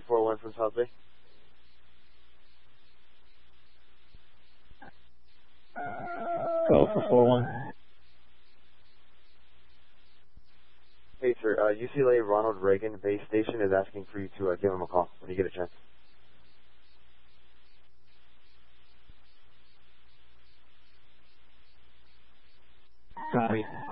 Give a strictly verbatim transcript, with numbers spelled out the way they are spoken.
four one from South Bay. Go for four one. Hey, sir. Uh, U C L A Ronald Reagan Base Station is asking for you to uh, give him a call when you get a chance. Copy.